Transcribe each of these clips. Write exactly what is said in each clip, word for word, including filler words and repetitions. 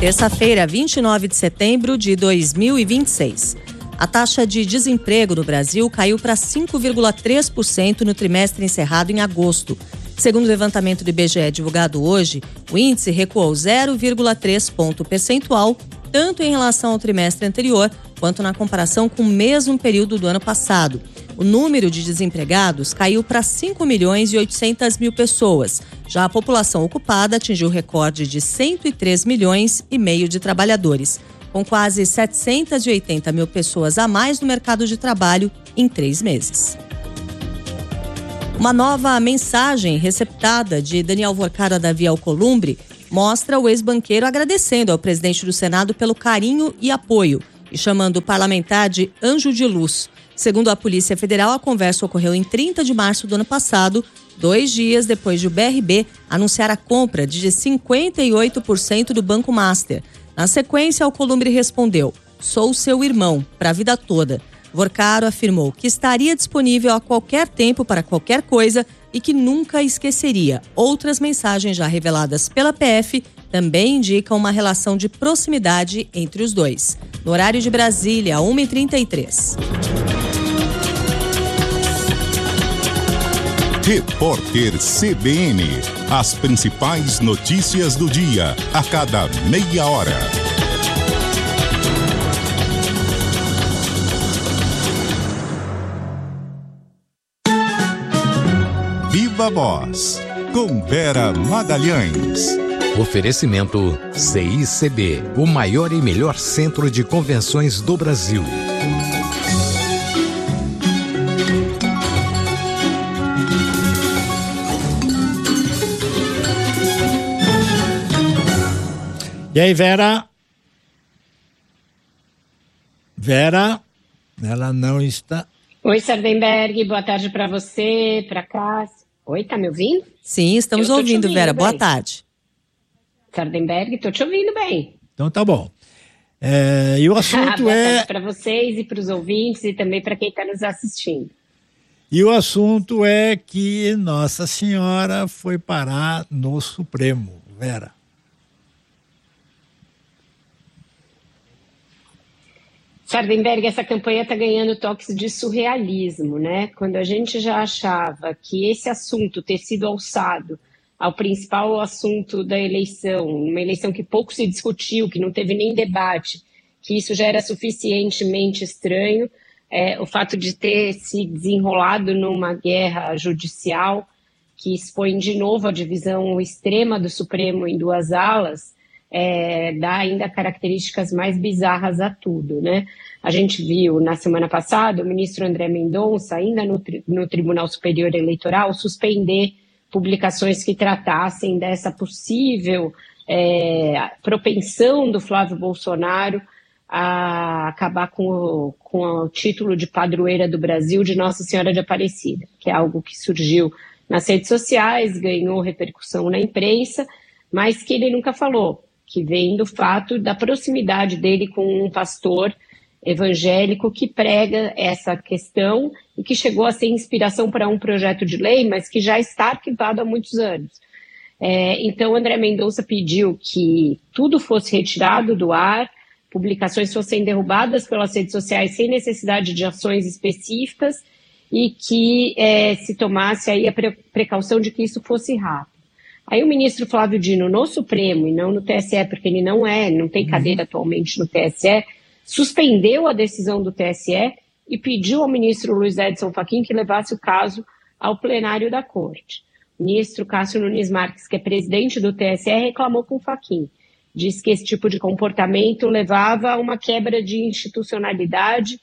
Terça-feira, vinte e nove de setembro de dois mil e vinte e seis. A taxa de desemprego no Brasil caiu para cinco vírgula três por cento no trimestre encerrado em agosto. Segundo o levantamento do I B G E divulgado hoje, o índice recuou zero vírgula três ponto percentual, tanto em relação ao trimestre anterior, quanto na comparação com o mesmo período do ano passado. O número de desempregados caiu para cinco milhões e oitocentas mil pessoas. Já a população ocupada atingiu o recorde de cento e três milhões e meio de trabalhadores, com quase setecentas e oitenta mil pessoas a mais no mercado de trabalho em três meses. Uma nova mensagem receptada de Daniel Vorcara Davi Alcolumbre mostra o ex-banqueiro agradecendo ao presidente do Senado pelo carinho e apoio e chamando o parlamentar de anjo de luz. Segundo a Polícia Federal, a conversa ocorreu em trinta de março do ano passado, dois dias depois de o B R B anunciar a compra de cinquenta e oito por cento do Banco Master. Na sequência, Alcolumbre respondeu: "Sou seu irmão, para a vida toda." Vorcaro afirmou que estaria disponível a qualquer tempo para qualquer coisa e que nunca esqueceria. Outras mensagens já reveladas pela P F também indicam uma relação de proximidade entre os dois. No horário de Brasília, uma e trinta e três. Repórter C B N. As principais notícias do dia, a cada meia hora. Viva Voz, com Vera Magalhães. Oferecimento C I C B, o maior e melhor centro de convenções do Brasil. E aí, Vera? Vera, ela não está... Oi, Sardenberg, boa tarde para você, para Cássio. Oi, tá me ouvindo? Sim, estamos ouvindo, ouvindo, Vera, bem. Boa tarde. Sardenberg, tô te ouvindo bem. Então tá bom. É, e o assunto boa é... tarde para vocês e para os ouvintes e também para quem está nos assistindo. E o assunto é que Nossa Senhora foi parar no Supremo, Vera. Sardenberg, essa campanha está ganhando toques de surrealismo, né? Quando a gente já achava que esse assunto ter sido alçado ao principal assunto da eleição, uma eleição que pouco se discutiu, que não teve nem debate, que isso já era suficientemente estranho, é, o fato de ter se desenrolado numa guerra judicial que expõe de novo a divisão extrema do Supremo em duas alas, É, dá ainda características mais bizarras a tudo, né? A gente viu na semana passada o ministro André Mendonça, ainda no, no Tribunal Superior Eleitoral, suspender publicações que tratassem dessa possível é, propensão do Flávio Bolsonaro a acabar com o, com o título de padroeira do Brasil de Nossa Senhora de Aparecida, que é algo que surgiu nas redes sociais, ganhou repercussão na imprensa, mas que ele nunca falou, que vem do fato da proximidade dele com um pastor evangélico que prega essa questão e que chegou a ser inspiração para um projeto de lei, mas que já está arquivado há muitos anos. É, então, André Mendonça pediu que tudo fosse retirado do ar, publicações fossem derrubadas pelas redes sociais sem necessidade de ações específicas e que é, se tomasse aí a pre- precaução de que isso fosse rápido. Aí o ministro Flávio Dino, no Supremo e não no T S E, porque ele não é, não tem cadeira atualmente no T S E, suspendeu a decisão do T S E e pediu ao ministro Luiz Edson Fachin que levasse o caso ao plenário da Corte. O ministro Cássio Nunes Marques, que é presidente do T S E, reclamou com o Fachin. Diz que esse tipo de comportamento levava a uma quebra de institucionalidade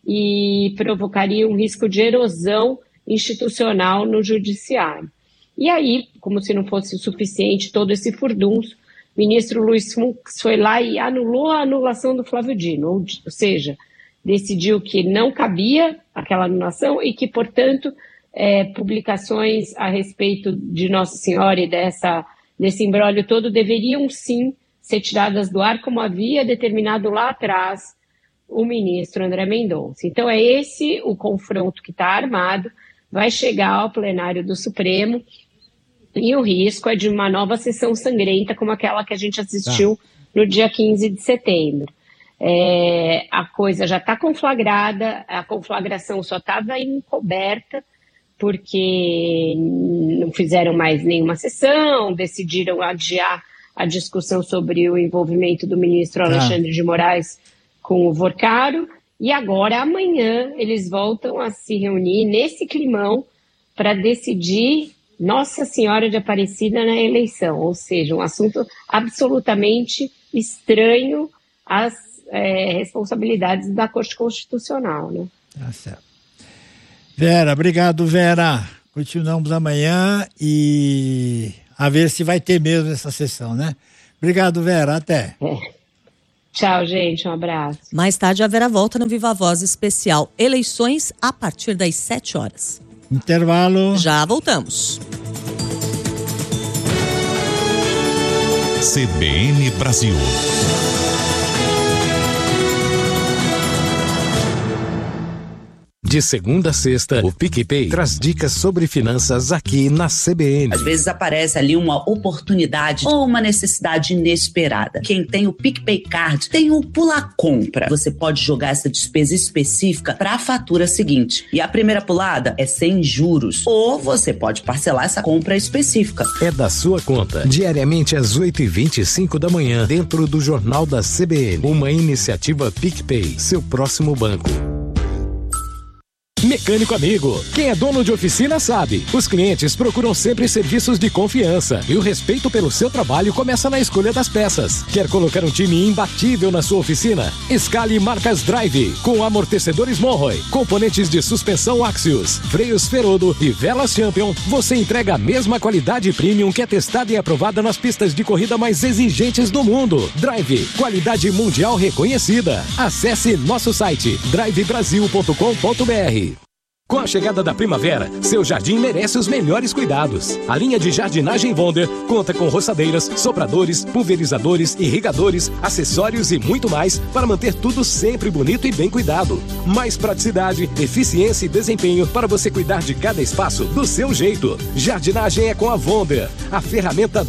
e provocaria um risco de erosão institucional no judiciário. E aí, como se não fosse o suficiente todo esse furdunço, o ministro Luiz Fux foi lá e anulou a anulação do Flávio Dino, ou, ou seja, decidiu que não cabia aquela anulação e que, portanto, é, publicações a respeito de Nossa Senhora e dessa, desse imbróglio todo deveriam sim ser tiradas do ar, como havia determinado lá atrás o ministro André Mendonça. Então é esse o confronto que está armado, vai chegar ao plenário do Supremo e o risco é de uma nova sessão sangrenta como aquela que a gente assistiu tá. no dia quinze de setembro. É, a coisa já está conflagrada, a conflagração só estava encoberta, porque não fizeram mais nenhuma sessão, decidiram adiar a discussão sobre o envolvimento do ministro Alexandre ah. de Moraes com o Vorcaro, e agora, amanhã, eles voltam a se reunir nesse climão para decidir Nossa Senhora de Aparecida na eleição, ou seja, um assunto absolutamente estranho às é, responsabilidades da Corte Constitucional, né? Tá certo. Vera, obrigado, Vera. Continuamos amanhã e a ver se vai ter mesmo essa sessão, né? Obrigado, Vera. Até. É. Tchau, gente. Um abraço. Mais tarde, a Vera volta no Viva Voz especial Eleições a partir das sete horas. Intervalo. Já voltamos. C B N Brasil. De segunda a sexta, o PicPay traz dicas sobre finanças aqui na C B N. Às vezes aparece ali uma oportunidade ou uma necessidade inesperada. Quem tem o PicPay Card tem o Pula Compra. Você pode jogar essa despesa específica para a fatura seguinte. E a primeira pulada é sem juros. Ou você pode parcelar essa compra específica. É da sua conta. Diariamente às oito e vinte e cinco da manhã, dentro do Jornal da C B N. Uma iniciativa PicPay, seu próximo banco. Mecânico amigo, quem é dono de oficina sabe, os clientes procuram sempre serviços de confiança e o respeito pelo seu trabalho começa na escolha das peças. Quer colocar um time imbatível na sua oficina? Escale marcas Drive, com amortecedores Monroe, componentes de suspensão Axios, freios Ferodo e velas Champion. Você entrega a mesma qualidade premium que é testada e aprovada nas pistas de corrida mais exigentes do mundo. Drive, qualidade mundial reconhecida. Acesse nosso site drive brasil ponto com ponto b r. Com a chegada da primavera, seu jardim merece os melhores cuidados. A linha de jardinagem Wonder conta com roçadeiras, sopradores, pulverizadores, irrigadores, acessórios e muito mais para manter tudo sempre bonito e bem cuidado. Mais praticidade, eficiência e desempenho para você cuidar de cada espaço do seu jeito. Jardinagem é com a Wonder, a ferramenta